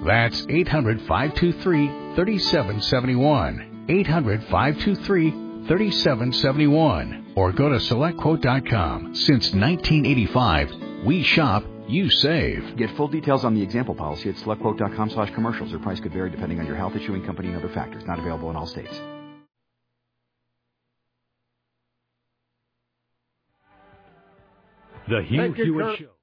That's 800-523-3771. 800-523-3771. Or go to SelectQuote.com. Since 1985, we shop, you save. Get full details on the example policy at SelectQuote.com/commercials. Or price could vary depending on your health, issuing company, and other factors. Not available in all states. The Hugh Hewitt Show.